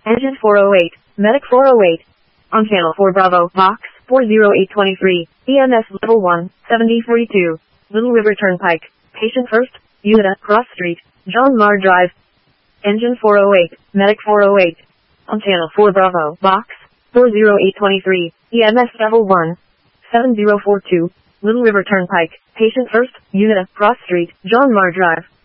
Engine 408, Medic 408. On channel 4 Bravo, box 40823, EMS level 1, 7042, Little River Turnpike, patient first, Unita, Cross Street, John Marr Drive. Engine 408, Medic 408. On channel 4 Bravo, box 40823, EMS level 1, 7042, Little River Turnpike, patient first, Unita, Cross Street, John Marr Drive.